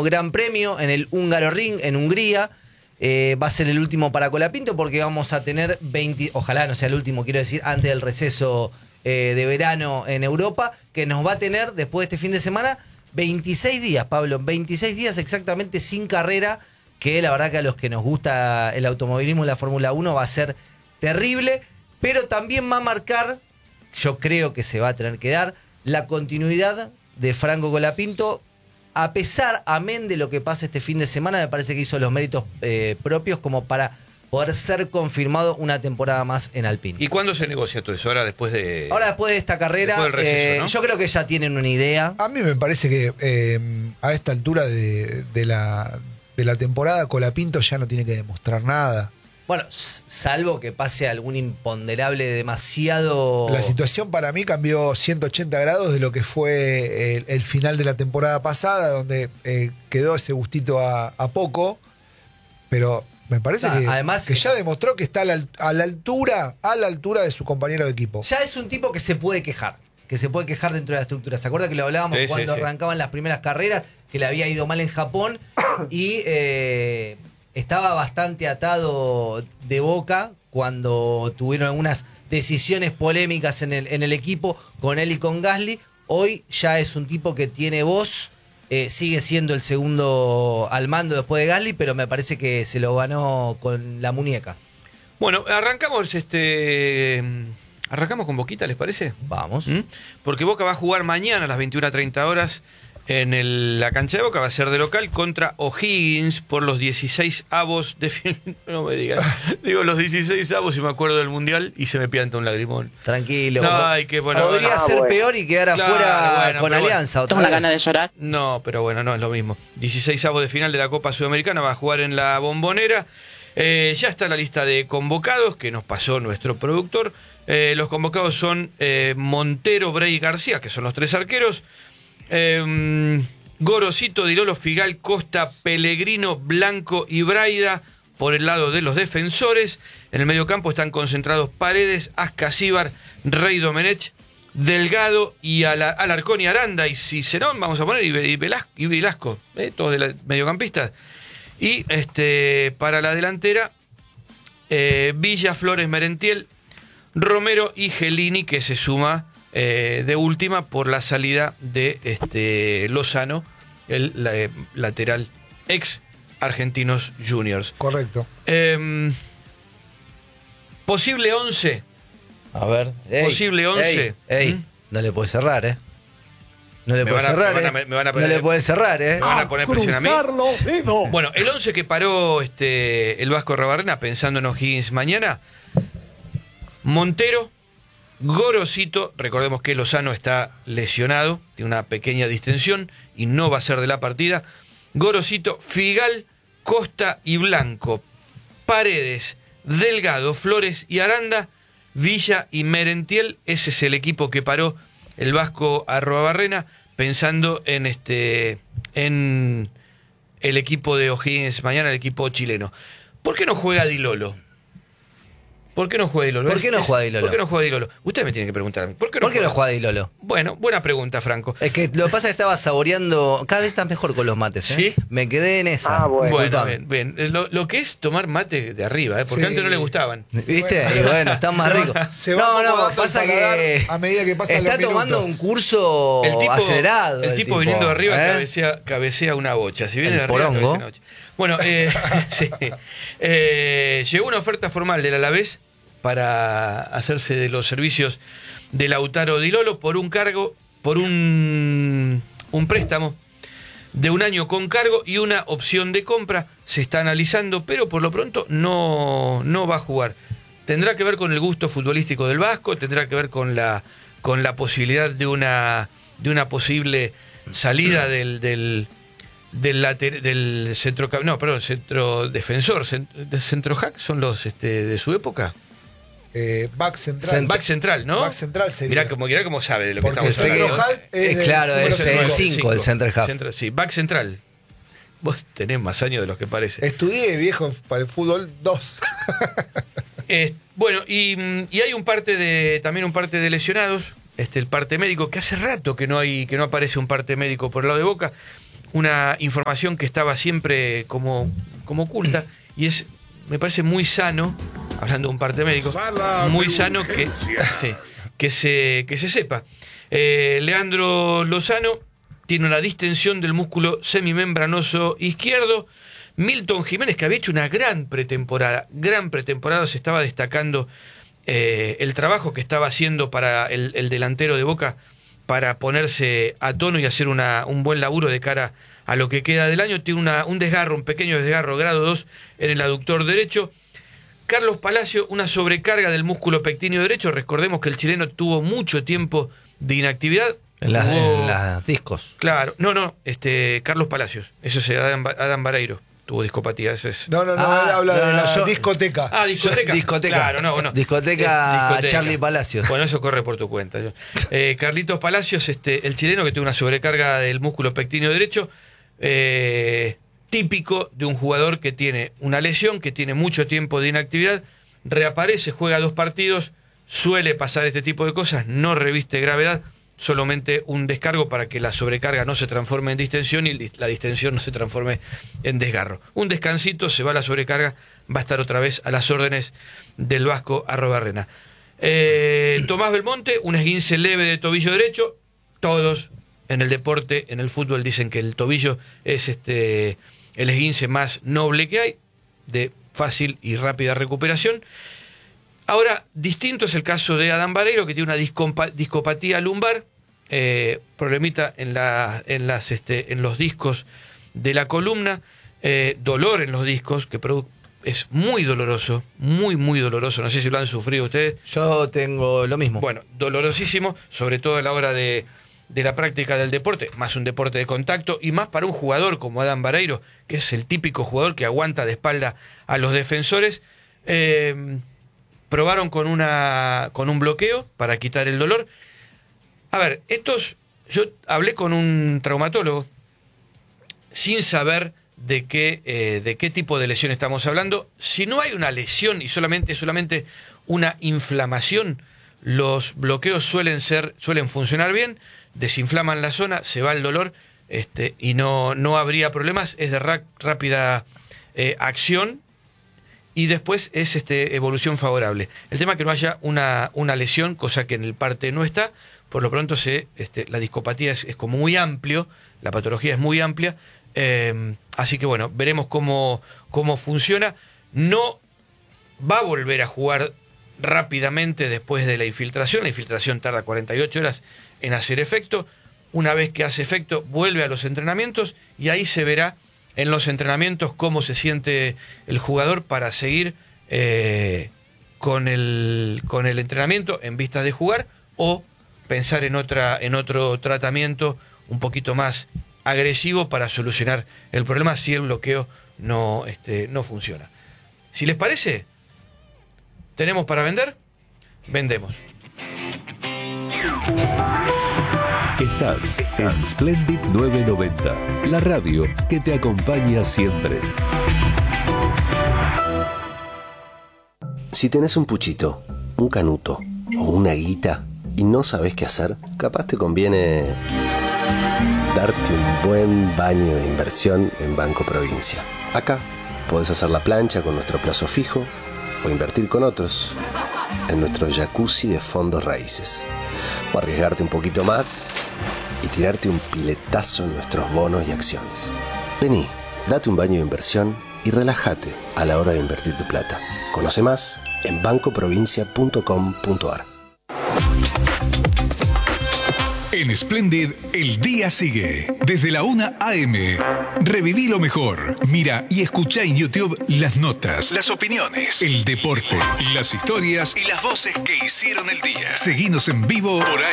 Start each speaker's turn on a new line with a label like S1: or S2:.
S1: Gran Premio en el Hungaroring en Hungría. Va a ser el último para Colapinto porque vamos a tener ojalá no sea el último, quiero decir, antes del receso de verano en Europa, que nos va a tener después de este fin de semana 26 días, Pablo, 26 días exactamente sin carrera, que la verdad que a los que nos gusta el automovilismo y la Fórmula 1 va a ser terrible, pero también va a marcar, yo creo que se va a tener que dar, la continuidad de Franco Colapinto. A pesar, amén de lo que pasa este fin de semana, me parece que hizo los méritos propios como para poder ser confirmado una temporada más en Alpine.
S2: ¿Y cuándo se negocia todo eso? Ahora después de
S1: esta carrera,
S2: después del receso, ¿no?
S1: Yo creo que ya tienen una idea.
S3: A mí me parece que a esta altura de la temporada, Colapinto ya no tiene que demostrar nada.
S1: Bueno, salvo que pase algún imponderable demasiado...
S3: La situación para mí cambió 180 grados de lo que fue el final de la temporada pasada, donde quedó ese gustito a poco, pero me parece que,
S1: además,
S3: que ya demostró que está a la altura de su compañero de equipo.
S1: Ya es un tipo que se puede quejar dentro de la estructura. ¿Se acuerda que lo hablábamos cuando arrancaban las primeras carreras? Que le había ido mal en Japón y estaba bastante atado de boca cuando tuvieron algunas decisiones polémicas en el equipo con él y con Gasly. Hoy ya es un tipo que tiene voz, sigue siendo el segundo al mando después de Gasly, pero me parece que se lo ganó con la muñeca.
S2: Bueno, arrancamos con Boquita, ¿les parece?
S1: Vamos.
S2: Porque Boca va a jugar mañana a las 21:30 en la cancha de Boca, va a ser de local contra O'Higgins por los 16avos de final. No me digan. Digo los 16avos y me acuerdo del Mundial y se me pianta un lagrimón.
S1: Tranquilo.
S2: Ay, qué bueno.
S1: Podría ser peor y quedar afuera con Alianza.
S4: ¿Tengo una gana de llorar?
S2: No, pero bueno, no es lo mismo. 16avos de final de la Copa Sudamericana, va a jugar en la Bombonera. Ya está la lista de convocados que nos pasó nuestro productor. Los convocados son Montero, Bray y García, que son los tres arqueros. Gorosito, Dilolo, Figal, Costa, Pellegrino, Blanco y Braida por el lado de los defensores. En el mediocampo están concentrados Paredes, Ascasíbar, Rey Domenech, Delgado y Alarcón y Aranda y Cicerón, vamos a poner, y Velasco, todos de los mediocampistas. Y para la delantera, Villa, Flores, Merentiel, Romero y Gelini, que se suma de última por la salida de Lozano, el lateral ex Argentinos Juniors.
S3: Correcto.
S2: Posible 11.
S1: A ver.
S2: Posible 11.
S1: No le puede cerrar, ¿eh? No le puede cerrar, No le puede cerrar, ¿eh?
S2: Me van a poner presión a mí. Bueno, el 11 que paró el Vasco Rabarrena pensando en O'Higgins mañana: Montero, Gorosito, recordemos que Lozano está lesionado, tiene una pequeña distensión y no va a ser de la partida. Gorosito, Figal, Costa y Blanco, Paredes, Delgado, Flores y Aranda, Villa y Merentiel. Ese es el equipo que paró el Vasco Arruabarrena pensando en el equipo de O'Higgins mañana, el equipo chileno. ¿Por qué no juega Dilolo? ¿Por qué no juega Dilolo?
S1: ¿Por qué no juega Dilolo?
S2: ¿Por qué no juega Dilolo? Ustedes me tienen que preguntar a mí. ¿Por qué
S1: no juega Dilolo?
S2: Bueno, buena pregunta, Franco.
S1: Es que lo que pasa es que estaba saboreando. Cada vez estás mejor con los mates, ¿eh?
S2: ¿Sí?
S1: Me quedé en esa.
S2: Bueno, bien. Lo que es tomar mate de arriba, porque
S3: Sí.
S2: antes no le gustaban.
S1: ¿Viste? Y bueno, están más ricos. Pasa que
S3: a medida que pasan
S1: está
S3: los
S1: tomando
S3: minutos.
S1: un curso acelerado.
S2: El tipo viniendo de arriba cabecea una bocha. Si viene de arriba, cabecea una bocha. Bueno, sí. Llegó una oferta formal del Alavés para hacerse de los servicios de Lautaro Dilolo por un préstamo de 1 año con cargo y una opción de compra. Se está analizando, pero por lo pronto no va a jugar. Tendrá que ver con el gusto futbolístico del Vasco, tendrá que ver con la posibilidad de una posible salida del centro, centro defensor, centro hack, son los de su época.
S3: Back central.
S2: Back central, ¿no?
S3: Back central sería.
S2: Mirá cómo sabe de lo que
S3: Porque
S2: estamos hablando.
S3: centro half es
S1: claro, es el 5, el center half.
S2: Sí, back central. Vos tenés más años de los que parece.
S3: Estudié, viejo, para el fútbol 2.
S2: Bueno, y hay también un parte de lesionados, el parte médico, que hace rato que no aparece un parte médico por el lado de Boca. una información que estaba siempre como oculta, y me parece muy sano, hablando de un parte médico, muy sano que se sepa. Leandro Lozano tiene una distensión del músculo semimembranoso izquierdo. Milton Jiménez, que había hecho una gran pretemporada, se estaba destacando el trabajo que estaba haciendo para el delantero de Boca para ponerse a tono y hacer un buen laburo de cara a lo que queda del año. Tiene un pequeño desgarro grado 2 en el aductor derecho. Carlos Palacio, una sobrecarga del músculo pectíneo derecho. Recordemos que el chileno tuvo mucho tiempo de inactividad.
S1: En las discos.
S2: Claro, Carlos Palacios, eso es Adán Vareiro. Tuvo discopatía, ese es.
S3: No, habla de la discoteca.
S2: Ah, discoteca.
S1: Discoteca.
S2: Claro, no.
S1: Discoteca Charlie Palacios.
S2: Bueno, eso corre por tu cuenta. Carlitos Palacios, el chileno que tuvo una sobrecarga del músculo pectíneo derecho, típico de un jugador que tiene una lesión, que tiene mucho tiempo de inactividad, reaparece, juega 2 partidos, suele pasar este tipo de cosas, no reviste gravedad, solamente un descargo para que la sobrecarga no se transforme en distensión y la distensión no se transforme en desgarro. Un descansito, se va la sobrecarga, va a estar otra vez a las órdenes del Vasco Arrobarrena. Tomás Belmonte, un esguince leve de tobillo derecho. Todos en el deporte, en el fútbol, dicen que el tobillo es el esguince más noble que hay, de fácil y rápida recuperación. Ahora, distinto es el caso de Adán Vareiro, que tiene una discopatía lumbar, problemita en los discos de la columna, dolor en los discos, que es muy doloroso, muy doloroso. No sé si lo han sufrido ustedes.
S1: Yo tengo lo mismo.
S2: Bueno, dolorosísimo, sobre todo a la hora de la práctica del deporte, más un deporte de contacto, y más para un jugador como Adán Vareiro, que es el típico jugador que aguanta de espalda a los defensores. Probaron con un bloqueo para quitar el dolor. A ver, yo hablé con un traumatólogo sin saber de qué tipo de lesión estamos hablando. Si no hay una lesión y solamente una inflamación, los bloqueos suelen funcionar bien, desinflaman la zona, se va el dolor, y no habría problemas. Es de rápida acción. Y después es evolución favorable. El tema es que no haya una lesión, cosa que en el parte no está. Por lo pronto la discopatía es como muy amplio, la patología es muy amplia. Así que bueno, veremos cómo funciona. No va a volver a jugar rápidamente después de la infiltración. La infiltración tarda 48 horas en hacer efecto. Una vez que hace efecto, vuelve a los entrenamientos y ahí se verá en los entrenamientos cómo se siente el jugador para seguir con el entrenamiento en vistas de jugar, o pensar en otro tratamiento un poquito más agresivo para solucionar el problema si el bloqueo no funciona. Si les parece, ¿tenemos para vender? Vendemos.
S4: Estás en Splendid 990, la radio que te acompaña siempre.
S5: Si tenés un puchito, un canuto o una guita y no sabés qué hacer, capaz te conviene darte un buen baño de inversión en Banco Provincia. Acá podés hacer la plancha con nuestro plazo fijo o invertir con otros en nuestro jacuzzi de fondos raíces. O arriesgarte un poquito más y tirarte un piletazo en nuestros bonos y acciones. Vení, date un baño de inversión y relájate a la hora de invertir tu plata. Conoce más en bancoprovincia.com.ar.
S6: En Splendid, el día sigue. Desde la 1 a.m. Reviví lo mejor. Mira y escucha en YouTube las notas, las opiniones, el deporte, las historias y las voces que hicieron el día. Seguinos en vivo por